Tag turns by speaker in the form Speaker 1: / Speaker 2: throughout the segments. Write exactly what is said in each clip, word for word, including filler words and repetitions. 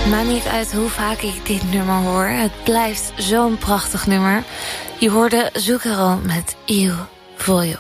Speaker 1: Maakt niet uit hoe vaak ik dit nummer hoor. Het blijft zo'n prachtig nummer. Je hoorde Zucchero met Il Voglio.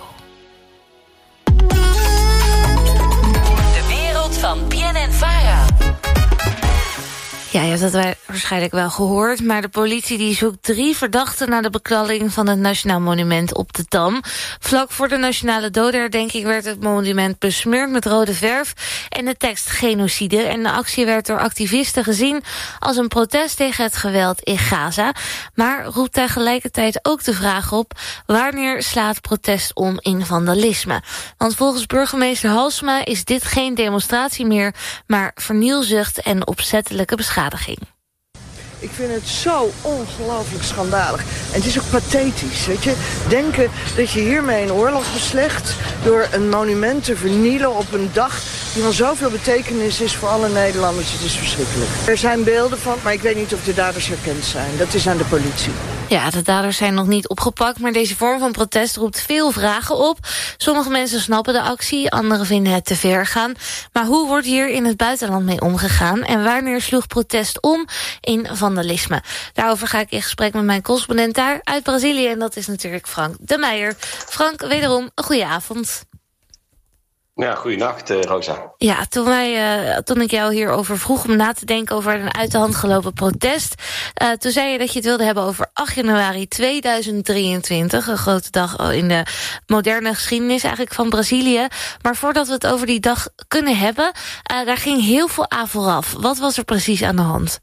Speaker 2: De wereld van B N N Vara.
Speaker 1: Ja, je hebt dat waarschijnlijk wel gehoord, maar de politie die zoekt drie verdachten naar de beklalling van het Nationaal Monument op de Dam. Vlak voor de nationale dodenherdenking werd het monument besmeurd met rode verf en de tekst genocide. En de actie werd door activisten gezien als een protest tegen het geweld in Gaza. Maar roept tegelijkertijd ook de vraag op, wanneer slaat protest om in vandalisme? Want volgens burgemeester Halsema is dit geen demonstratie meer, maar vernielzucht en opzettelijke beschadiging.
Speaker 3: Ik vind het zo ongelooflijk schandalig. En het is ook pathetisch, weet je. Denken dat je hiermee een oorlog beslecht door een monument te vernielen op een dag die van zoveel betekenis is voor alle Nederlanders. Het is verschrikkelijk. Er zijn beelden van, maar ik weet niet of de daders herkend zijn. Dat is aan de politie.
Speaker 1: Ja, de daders zijn nog niet opgepakt, maar deze vorm van protest roept veel vragen op. Sommige mensen snappen de actie, anderen vinden het te ver gaan. Maar hoe wordt hier in het buitenland mee omgegaan? En wanneer sloeg protest om in vandalisme? Daarover ga ik in gesprek met mijn correspondent daar uit Brazilië. En dat is natuurlijk Frank de Meijer. Frank, wederom een goede avond.
Speaker 4: Ja, goeienacht, uh, Rosa.
Speaker 1: Ja, toen, wij, uh, toen ik jou hierover vroeg om na te denken over een uit de hand gelopen protest, Uh, toen zei je dat je het wilde hebben over acht januari tweeduizend drieëntwintig. Een grote dag in de moderne geschiedenis eigenlijk van Brazilië. Maar voordat we het over die dag kunnen hebben, uh, daar ging heel veel aan vooraf. Wat was er precies aan de hand?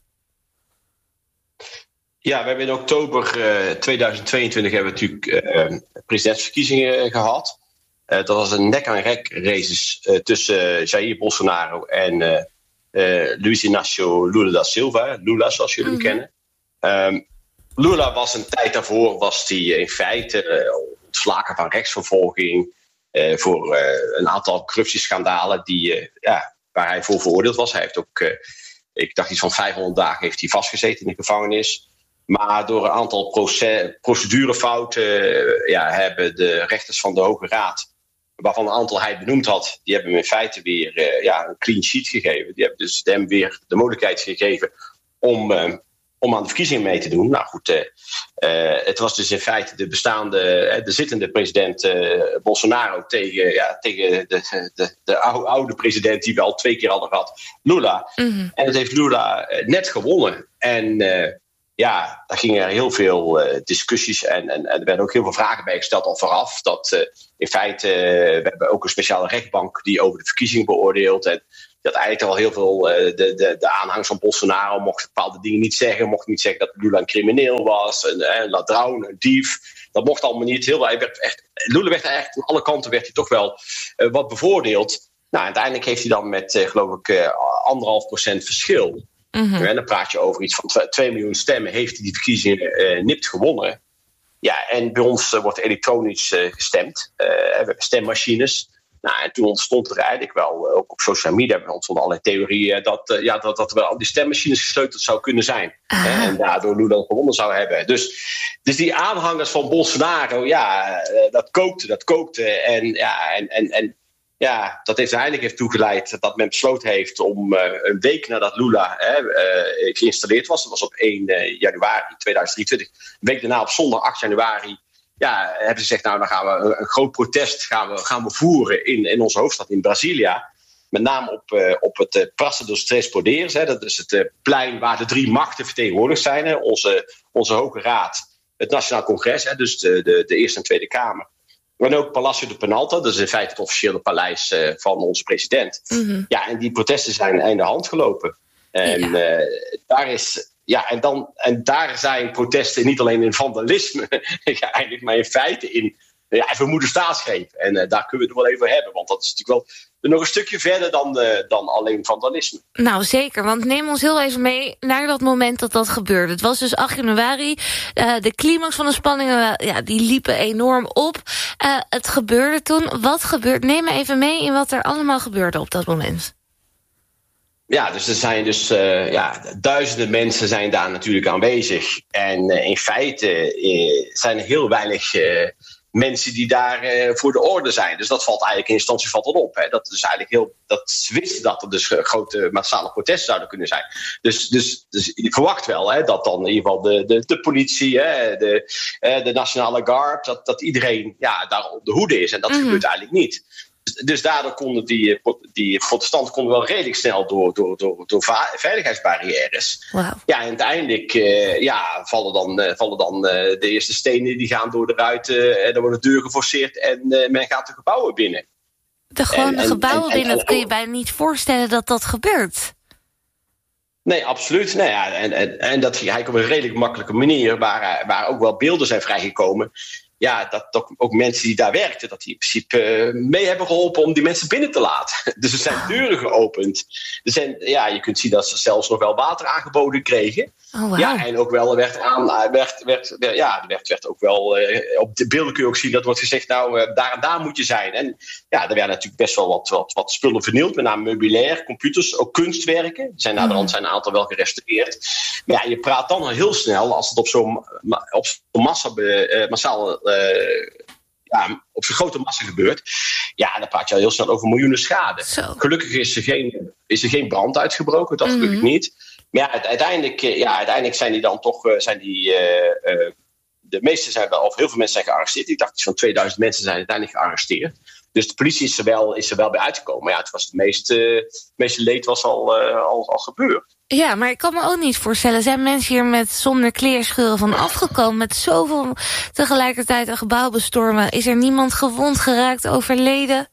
Speaker 4: Ja, we hebben in oktober uh, tweeduizend tweeëntwintig hebben we natuurlijk uh, presidentsverkiezingen gehad. Uh, dat was een nek-aan-nek races uh, tussen uh, Jair Bolsonaro en uh, uh, Luiz Inácio Lula da Silva. Lula, zoals jullie hem mm-hmm. kennen. Um, Lula was een tijd daarvoor was die in feite uh, ontslagen van rechtsvervolging uh, voor uh, een aantal corruptieschandalen die, uh, ja, waar hij voor veroordeeld was. Hij heeft ook, uh, ik dacht iets van vijfhonderd dagen heeft hij vastgezeten in de gevangenis. Maar door een aantal proce- procedurefouten uh, ja, hebben de rechters van de Hoge Raad, waarvan een aantal hij benoemd had, die hebben hem in feite weer uh, ja, een clean sheet gegeven. Die hebben dus hem weer de mogelijkheid gegeven om, uh, om aan de verkiezingen mee te doen. Nou goed, uh, uh, het was dus in feite de bestaande, uh, de zittende president uh, Bolsonaro tegen, ja, tegen de, de, de oude, oude president die we al twee keer hadden gehad, Lula. Mm-hmm. En dat heeft Lula uh, net gewonnen. En uh, ja, daar gingen er heel veel uh, discussies en, en, en er werden ook heel veel vragen bij gesteld al vooraf. Dat uh, in feite, uh, we hebben ook een speciale rechtbank die over de verkiezingen beoordeelt. En dat eigenlijk al heel veel, uh, de, de, de aanhangers van Bolsonaro mochten bepaalde dingen niet zeggen. Mochten niet zeggen dat Lula een crimineel was, een, een ladroun, een dief. Dat mocht allemaal niet. Heel, hij werd echt, Lula werd eigenlijk aan alle kanten werd hij toch wel uh, wat bevoordeeld. Nou, uiteindelijk heeft hij dan met, uh, geloof ik, uh, anderhalf procent verschil. Mm-hmm. En dan praat je over iets van twee miljoen stemmen. Heeft hij die verkiezingen uh, nipt gewonnen. Ja, en bij ons uh, wordt elektronisch uh, gestemd. Uh, we hebben stemmachines. Nou, en toen ontstond er eigenlijk wel, uh, ook op social media, ontstonden allerlei theorieën dat, uh, ja, dat, dat wel al die stemmachines gesleuteld zou kunnen zijn. Uh, en daardoor Lula gewonnen zou hebben. Dus, dus die aanhangers van Bolsonaro, ja, uh, dat kookte, dat kookte. En ja, en, en, en Ja, dat heeft uiteindelijk heeft toegeleid dat men besloten heeft om uh, een week nadat Lula hè, uh, geïnstalleerd was, dat was op één januari tweeduizend drieëntwintig, een week daarna op zondag acht januari, ja, hebben ze gezegd, nou dan gaan we een, een groot protest gaan we, gaan we voeren in, in onze hoofdstad in Brasilia. Met name op, uh, op het uh, Praça dos Três Poderes, hè, dat is het uh, plein waar de drie machten vertegenwoordigd zijn. Hè, onze, onze Hoge Raad, het Nationaal Congres, hè, dus de, de, de Eerste en Tweede Kamer. Maar ook Palácio do Planalto, dat is in feite het officiële paleis uh, van onze president. Mm-hmm. Ja, en die protesten zijn einde hand gelopen. En, ja. uh, daar is, ja, en, dan, en daar zijn protesten niet alleen in vandalisme, ja, eigenlijk, maar in feite in ja, vermoede staatsgreep. En uh, daar kunnen we het wel even hebben, want dat is natuurlijk wel nog een stukje verder dan, uh, dan alleen vandalisme.
Speaker 1: Nou, zeker, want neem ons heel even mee naar dat moment dat dat gebeurde. Het was dus acht januari, uh, de climax van de spanningen, ja, die liepen enorm op. Uh, het gebeurde toen. Wat gebeurde? Neem me even mee in wat er allemaal gebeurde op dat moment.
Speaker 4: Ja, dus er zijn dus uh, ja, duizenden mensen zijn daar natuurlijk aanwezig. En uh, in feite uh, zijn er heel weinig uh, mensen die daar uh, voor de orde zijn. Dus dat valt eigenlijk in instantie valt dat op. Hè. Dat is eigenlijk heel, dat ze wisten dat er dus grote massale protesten zouden kunnen zijn. Dus, dus, dus je verwacht wel hè, dat dan in ieder geval de, de, de politie, hè, de, uh, de Nationale Guard, dat, dat iedereen ja, daar op de hoede is. En dat mm-hmm. gebeurt eigenlijk niet. Dus daardoor konden die, die protestanten konden wel redelijk snel door, door, door, door veiligheidsbarrières.
Speaker 1: Wow.
Speaker 4: Ja, en uiteindelijk uh, ja, vallen dan, uh, vallen dan uh, de eerste stenen die gaan door de ruiten. En dan worden de deuren geforceerd en uh, men gaat de gebouwen binnen.
Speaker 1: De gewone en, gebouwen en, binnen, en, en, dat kun je bijna niet voorstellen dat dat gebeurt.
Speaker 4: Nee, absoluut. Nou ja, en, en, en dat ging eigenlijk op een redelijk makkelijke manier, waar, waar ook wel beelden zijn vrijgekomen. Ja, dat ook, ook mensen die daar werkten, dat die in principe uh, mee hebben geholpen om die mensen binnen te laten. Dus er zijn deuren geopend. Er zijn, ja, je kunt zien dat ze zelfs nog wel water aangeboden kregen.
Speaker 1: Oh, wow.
Speaker 4: Ja, en ook wel werd aan, werd, werd, werd, ja, werd, werd ook wel, uh, op de beelden kun je ook zien dat wordt gezegd, nou, uh, daar en daar moet je zijn. En ja, er werden natuurlijk best wel wat, wat, wat spullen vernield, met name meubilair, computers, ook kunstwerken. Zijn naar de hand zijn een aantal wel gerestaureerd. Maar ja, je praat dan al heel snel, als het op zo'n, op zo'n massa, uh, massaal Uh, ja, op zo'n grote massa gebeurt, ja, dan praat je al heel snel over miljoenen schade.
Speaker 1: Zo.
Speaker 4: Gelukkig is er, geen, is er geen brand uitgebroken, dat mm-hmm. gelukkig niet. Maar ja, uiteindelijk, ja, uiteindelijk zijn die dan toch, zijn die, uh, uh, de meeste zijn wel, of heel veel mensen zijn gearresteerd. Ik dacht dat van tweeduizend mensen zijn uiteindelijk gearresteerd. Dus de politie is er wel, is er wel bij uitgekomen. Maar ja, het, was het, meeste, het meeste leed was al, uh, al, al gebeurd.
Speaker 1: Ja, maar ik kan me ook niet voorstellen. Zijn mensen hier met zonder kleerscheuren van afgekomen, met zoveel tegelijkertijd een gebouw bestormen? Is er niemand gewond geraakt, overleden?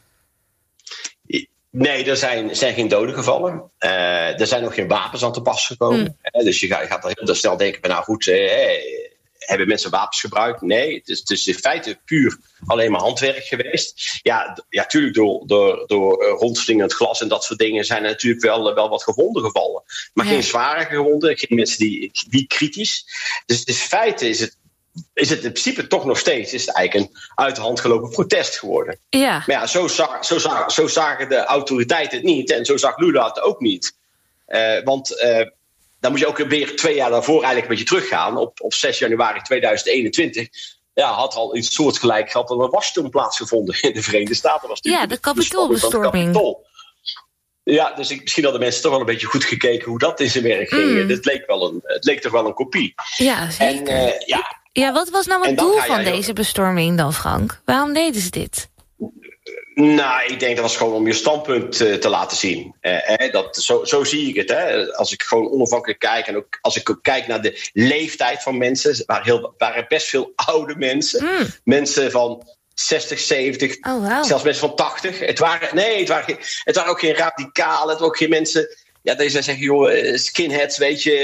Speaker 4: Nee, er zijn, zijn geen doden gevallen. Uh, er zijn ook geen wapens aan te pas gekomen. Mm. Uh, dus je gaat, je gaat al heel snel denken, nou goed, uh, hey, hebben mensen wapens gebruikt? Nee, het is, het is in feite puur alleen maar handwerk geweest. Ja, d- ja tuurlijk door, door, door uh, rondslingerend glas en dat soort dingen zijn er natuurlijk wel, uh, wel wat gewonden gevallen. Maar ja. geen zware gewonden, geen mensen die, die kritisch. Dus in feite is het, is het in principe toch nog steeds is het eigenlijk een uit de hand gelopen protest geworden.
Speaker 1: Ja.
Speaker 4: Maar ja, zo, zag, zo, zag, zo zagen de autoriteiten het niet en zo zag Lula het ook niet. Uh, want uh, dan moet je ook weer twee jaar daarvoor eigenlijk een beetje teruggaan. Op, op zes januari tweeduizend eenentwintig ja, had er al iets soortgelijk gehad dat er Washington plaatsgevonden in de Verenigde Staten. Was
Speaker 1: ja, de Capitoolbestorming.
Speaker 4: Ja, dus ik, misschien hadden mensen toch wel een beetje goed gekeken hoe dat in zijn werk ging. Mm. Het, leek wel een, het leek toch wel een kopie.
Speaker 1: Ja, zeker. En, uh, ja. ja, wat was nou het doel van deze ook bestorming dan, Frank? Waarom deden ze dit?
Speaker 4: Nou, ik denk dat was gewoon om je standpunt uh, te laten zien. Uh, eh, dat, zo, zo zie ik het. Hè. Als ik gewoon onafhankelijk kijk en ook als ik ook kijk naar de leeftijd van mensen, waren, heel, waren best veel oude mensen. Mm. Mensen van zestig, zeventig,
Speaker 1: oh, wow.
Speaker 4: zelfs mensen van tachtig. Het waren, nee, het waren, geen, het waren ook geen radicalen, het waren ook geen mensen. Ja, deze zeggen, joh, skinheads, weet je,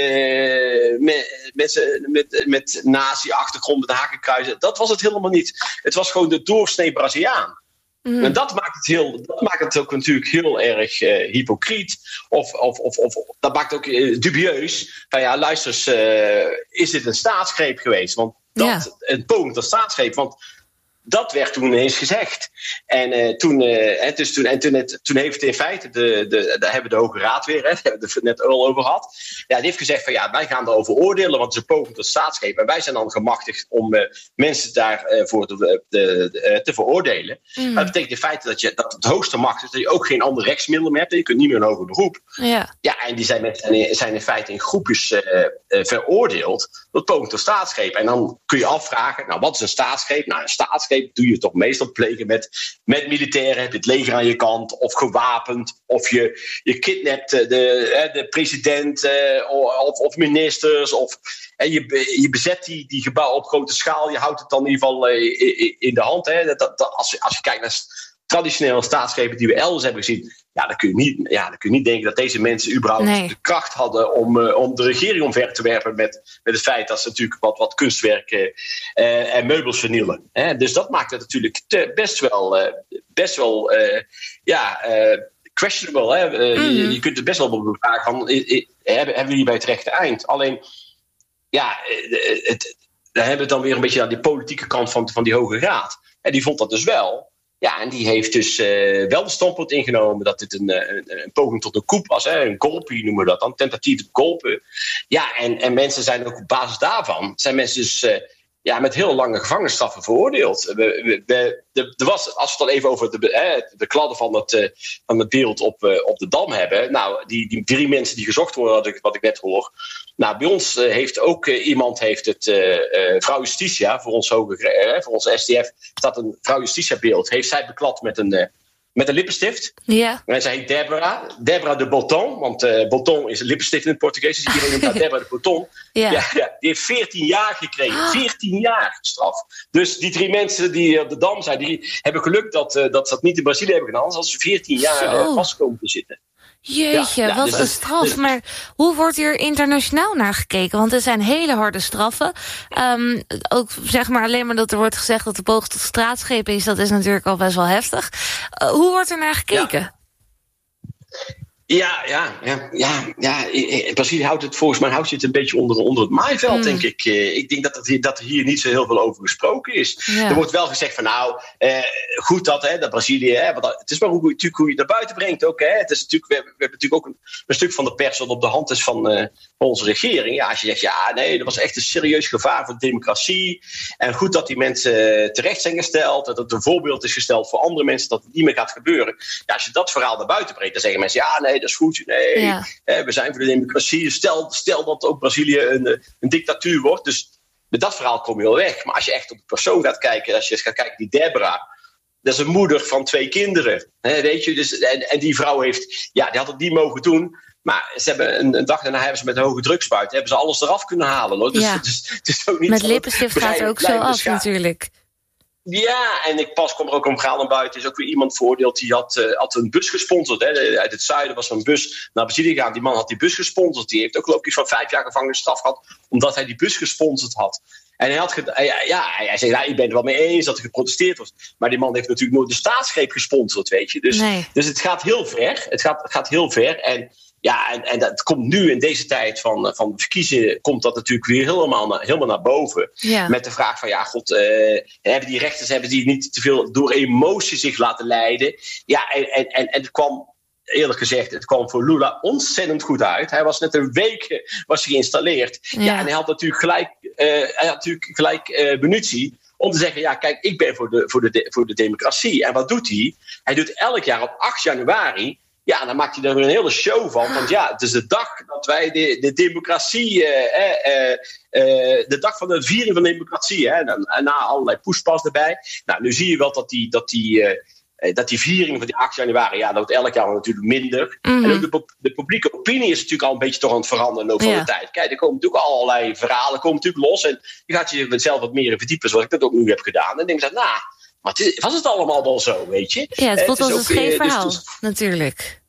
Speaker 4: me, mensen met, met nazi-achtergrond, met hakenkruizen. Dat was het helemaal niet. Het was gewoon de doorsnee Braziliaan. Mm. En dat maakt het, heel, dat maakt het ook natuurlijk heel erg uh, hypocriet. Of, of, of, of dat maakt het ook uh, dubieus. Van ja, luister eens, uh, is dit een staatsgreep geweest? Want dat, ja. een poging tot staatsgreep. Want dat werd toen ineens gezegd. En, uh, toen, uh, en, dus toen, en toen, het, toen heeft in feite, de, de, daar hebben we de Hoge Raad weer, hè, daar hebben we het net al over gehad. Ja, die heeft gezegd van ja, wij gaan erover oordelen, want het is een poging tot staatsgreep. En wij zijn dan gemachtigd om uh, mensen daarvoor uh, te, de, de, te veroordelen. Mm. Maar dat betekent in feite dat, je, dat het hoogste macht is, dat je ook geen ander rechtsmiddel meer hebt. Je kunt niet meer een hoger beroep.
Speaker 1: Ja,
Speaker 4: ja en die zijn, met, zijn in feite in groepjes uh, uh, veroordeeld tot poging tot staatsgreep. En dan kun je afvragen, nou wat is een staatsgreep? Nou, een staatsgreep doe je toch meestal plegen met, met militairen. Heb je het leger aan je kant, of gewapend, of je, je kidnapt de, de president uh, of, of ministers, of en je, je bezet die, die gebouwen op grote schaal. Je houdt het dan in ieder geval uh, in, in de hand. Hè. Dat, dat, als, als je kijkt naar traditionele staatsgrepen die we elders hebben gezien, ja, dan kun je niet, ja, dan kun je niet denken dat deze mensen überhaupt nee. de kracht hadden om, uh, om de regering omver te werpen met, met het feit dat ze natuurlijk wat, wat kunstwerken uh, en meubels vernielen. Hè? Dus dat maakt het natuurlijk te, best wel, uh, best wel uh, ja, uh, questionable. Hè? Uh, mm-hmm. je, je kunt het best wel bevragen van, uh, uh, hebben, hebben we hier bij het rechte eind? Alleen, ja, uh, het, daar hebben we dan weer een beetje aan die politieke kant van, van die Hoge Raad. En die vond dat dus wel. Ja, en die heeft dus uh, wel de standpunt ingenomen dat dit een, een, een poging tot een coup was. Hè? Een golpe noemen we dat dan, tentatieve golpe. Ja, en, en mensen zijn ook op basis daarvan, zijn mensen dus uh, ja, met heel lange gevangenisstraffen veroordeeld. We, we, we, de, er was, als we het dan even over de, eh, de kladden van het, uh, van het beeld op, uh, op de Dam hebben. Nou, die, die drie mensen die gezocht worden, wat ik, wat ik net hoor. Nou, bij ons uh, heeft ook uh, iemand heeft het, uh, uh, vrouw Justitia, voor ons, hoge, uh, voor ons S T F, staat een vrouw Justitia beeld. Heeft zij beklad met een... Uh, Met een lippenstift. Ja. En zij heet Deborah. Deborah de Botton. Want uh, Botton is een lippenstift in het Portugees. Dus iedereen noemt haar Deborah de Botton. Ja. Ja, ja, die heeft veertien jaar gekregen. veertien jaar straf. Dus die drie mensen die op de Dam zijn, die hebben geluk dat, uh, dat ze dat niet in Brazilië hebben gedaan. Anders hadden ze veertien jaar uh, vast komen te zitten.
Speaker 1: Jeetje, ja, ja, wat dus een straf. Dus, maar hoe wordt hier internationaal naar gekeken? Want er zijn hele harde straffen. Um, ook zeg maar alleen maar dat er wordt gezegd dat de poging tot straatschepen is. Dat is natuurlijk al best wel heftig. Uh, hoe wordt er naar gekeken?
Speaker 4: Ja. Ja, ja, ja, ja, ja. Brazilië houdt het volgens mij houdt het een beetje onder, onder het maaiveld, mm. denk ik. Ik denk dat, het hier, dat er hier niet zo heel veel over gesproken is. Ja. Er wordt wel gezegd van nou, eh, goed dat, hè, dat Brazilië, hè, want het is maar hoe, natuurlijk hoe je het naar buiten brengt ook. Hè. Het is natuurlijk, we, hebben, we hebben natuurlijk ook een, een stuk van de pers dat op de hand is van, uh, van onze regering. Ja, als je zegt, ja, nee, dat was echt een serieus gevaar voor de democratie. En goed dat die mensen terecht zijn gesteld, dat het een voorbeeld is gesteld voor andere mensen, dat het niet meer gaat gebeuren. Ja, als je dat verhaal naar buiten brengt, dan zeggen mensen, ja, nee, dat is goed. Nee, ja. hè, we zijn voor de democratie. Stel, stel dat ook Brazilië een, een dictatuur wordt. Dus met dat verhaal kom je wel weg. Maar als je echt op de persoon gaat kijken, als je eens gaat kijken, die Deborah, dat is een moeder van twee kinderen. Hè, weet je, dus, en, en die vrouw heeft, ja, die had het niet mogen doen. Maar ze hebben een, een dag daarna hebben ze met een hoge drukspuit hebben ze alles eraf kunnen halen. Hoor. Dus,
Speaker 1: ja.
Speaker 4: dus, het is ook niet
Speaker 1: met lippenstift gaat er ook zo af
Speaker 4: scha-
Speaker 1: natuurlijk.
Speaker 4: Ja, en ik pas kwam er ook een verhaal naar buiten. Er is ook weer iemand veroordeeld die had, uh, had een bus gesponsord. Hè. Uit het zuiden was er een bus naar Brazilië gegaan. Die man had die bus gesponsord. Die heeft ook geloof ik van vijf jaar gevangenisstraf gehad, omdat hij die bus gesponsord had. En hij had ge- ja, ja, hij zei, ja, ik ben het wel mee eens dat er geprotesteerd was. Maar die man heeft natuurlijk nooit de staatsgreep gesponsord, weet je. Dus, nee. dus het gaat heel ver. Het gaat, het gaat heel ver. En ja, en, en dat komt nu in deze tijd van, van verkiezen, komt dat natuurlijk weer helemaal naar, helemaal naar boven. Ja. Met de vraag van, ja, god, uh, hebben die rechters hebben die niet te veel door emotie zich laten leiden? Ja, en, en, en, en het kwam, eerlijk gezegd, het kwam voor Lula ontzettend goed uit. Hij was net een week was geïnstalleerd. Ja. Ja, en hij had natuurlijk gelijk, uh, hij had natuurlijk gelijk uh, munitie om te zeggen, ja, kijk, ik ben voor de, voor, de, voor de democratie. En wat doet hij? Hij doet elk jaar op acht januari... Ja, dan maakt hij er een hele show van. Want ja, het is de dag dat wij de, de democratie... Eh, eh, eh, de dag van de viering van de democratie. Hè, en, en na allerlei poespas erbij. Nou, nu zie je wel dat die, dat die, eh, dat die viering van die acht januari... Ja, dat wordt elk jaar natuurlijk minder. Mm-hmm. En ook de, de publieke opinie is natuurlijk al een beetje toch aan het veranderen in de loop van ja. de tijd. Kijk, er komen natuurlijk allerlei verhalen komen natuurlijk los. En je gaat je zelf wat meer in verdiepen, zoals ik dat ook nu heb gedaan. En dan denk je, nou... Maar het is, was het allemaal wel zo, weet je?
Speaker 1: Ja, het voelt als een scheef verhaal, dus, dus, natuurlijk.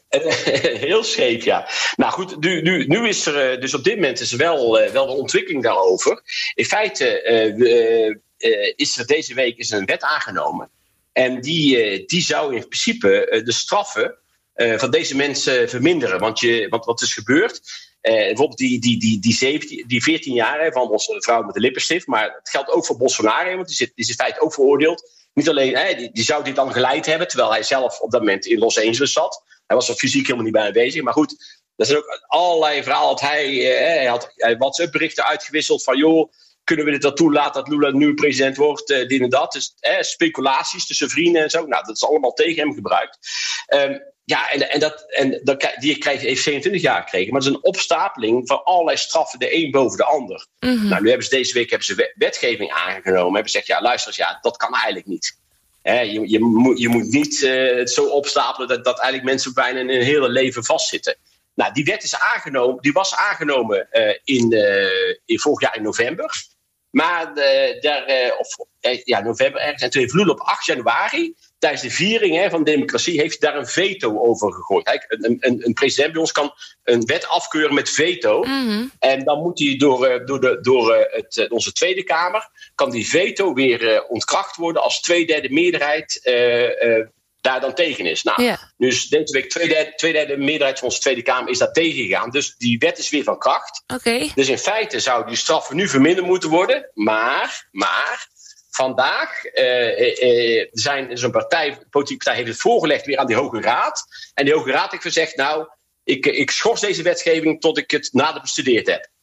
Speaker 4: Heel scheef, ja. Nou goed, nu, nu, nu is er dus op dit moment is er wel, uh, wel een ontwikkeling daarover. In feite uh, uh, is er deze week is er een wet aangenomen. En die, uh, die zou in principe uh, de straffen uh, van deze mensen verminderen. Want, je, want wat is gebeurd? Uh, bijvoorbeeld die, die, die, die, zeventien, die veertien jaar van onze vrouw met de lippenstift. Maar het geldt ook voor Bolsonaro, want die, zit, die is in feite ook veroordeeld. Niet alleen, hè, die, die zou dit dan geleid hebben, terwijl hij zelf op dat moment in Los Angeles zat. Hij was er fysiek helemaal niet bij aanwezig. Maar goed, er zijn ook allerlei verhalen. Dat hij, eh, hij had WhatsApp-berichten uitgewisseld van, joh, kunnen we dit wel toelaten dat Lula nu president wordt, uh, dit en dat. Dus eh, speculaties tussen vrienden en zo. Nou, dat is allemaal tegen hem gebruikt. Um, ja, en, en, dat, en dat, die krijgt, heeft zevenentwintig jaar gekregen. Maar het is een opstapeling van allerlei straffen, de een boven de ander. Mm-hmm. Nou, nu hebben ze deze week hebben ze wetgeving aangenomen. Hebben gezegd, ja, luister eens, ja, dat kan eigenlijk niet. He, je, je, moet, je moet niet uh, het zo opstapelen dat, dat eigenlijk mensen bijna in hun hele leven vastzitten. Nou, die wet is aangenomen, die was aangenomen uh, in, uh, in vorig jaar in november. Maar uh, daar, uh, of, uh, ja, november ergens. En toen heeft Lula op acht januari, tijdens de viering hè, van democratie, heeft daar een veto over gegooid. Kijk, een, een, een president bij ons kan een wet afkeuren met veto. Mm-hmm. En dan moet die door, door, de, door het, onze Tweede Kamer, kan die veto weer uh, ontkracht worden als twee derde meerderheid uh, uh, daar dan tegen is. Nou, yeah. Dus deze week twee derde, twee derde meerderheid van onze Tweede Kamer is daar tegen gegaan. Dus die wet is weer van kracht.
Speaker 1: Okay.
Speaker 4: Dus in feite zou die straffen nu verminderd moeten worden. Maar, maar vandaag uh, uh, zijn zo'n partij, politieke partij heeft het voorgelegd weer aan die Hoge Raad. En die Hoge Raad heeft gezegd, nou, ik, ik schors deze wetgeving tot ik het nader bestudeerd heb.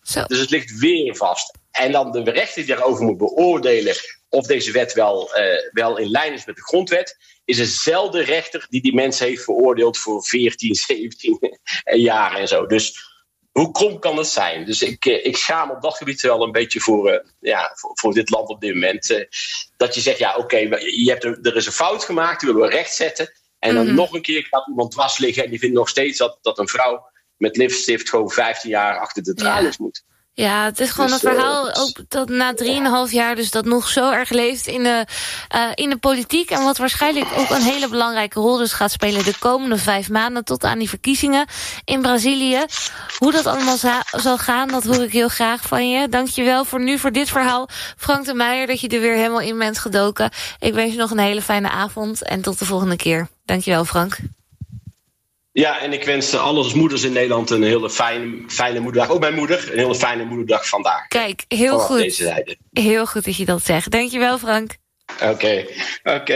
Speaker 1: Zo.
Speaker 4: Dus het ligt weer vast. En dan de rechter die daarover moet beoordelen of deze wet wel, uh, wel in lijn is met de grondwet, is dezelfde rechter die die mensen heeft veroordeeld voor veertien, zeventien jaar en zo. Dus hoe krom kan het zijn? Dus ik, ik schaam op dat gebied wel een beetje voor, uh, ja, voor, voor dit land op dit moment. Uh, dat je zegt, ja oké, okay, je hebt er, er is een fout gemaakt, die willen we rechtzetten. En dan mm. nog een keer gaat iemand dwars liggen en die vindt nog steeds dat, dat een vrouw met lipstift gewoon vijftien jaar achter de tralies ja. moet.
Speaker 1: Ja, het is gewoon dus, een verhaal uh, ook dat na drieënhalf jaar dus dat nog zo erg leeft in de, uh, in de politiek. En wat waarschijnlijk ook een hele belangrijke rol dus gaat spelen de komende vijf maanden tot aan die verkiezingen in Brazilië. Hoe dat allemaal za- zal gaan, dat hoor ik heel graag van je. Dank je wel voor nu voor dit verhaal. Frank de Meijer, dat je er weer helemaal in bent gedoken. Ik wens je nog een hele fijne avond en tot de volgende keer. Dank je wel, Frank.
Speaker 4: Ja, en ik wens alle moeders in Nederland een hele fijne, fijne moederdag. Ook mijn moeder, een hele fijne moederdag vandaag.
Speaker 1: Kijk, heel goed. Heel goed dat je dat zegt. Dank je wel, Frank.
Speaker 4: Oké, okay. oké. Okay.